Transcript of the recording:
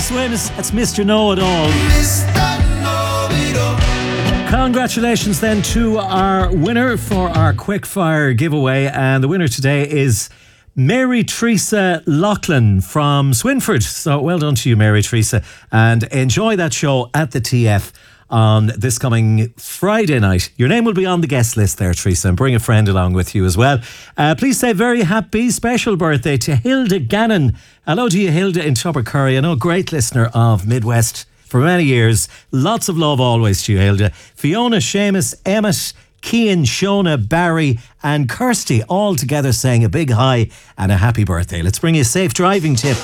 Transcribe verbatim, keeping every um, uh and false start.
Swims, that's Mister Know-It-All. Congratulations then to our winner for our quickfire giveaway, and the winner today is Mary Teresa Loughlin from Swinford. So well done to you, Mary Teresa, and enjoy that show at the T F on this coming Friday night. Your name will be on the guest list there, Teresa, and bring a friend along with you as well. Uh, please say very happy special birthday to Hilda Gannon. Hello to you, Hilda in Tubbercurry. I know, great listener of Midwest for many years. Lots of love always to you, Hilda. Fiona, Seamus, Emmett, Cian, Shona, Barry and Kirsty all together saying a big hi and a happy birthday. Let's bring you a safe driving tip.